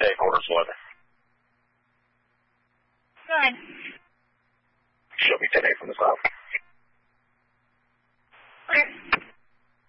headquarters weather. Good. Show me 10-8 from the south.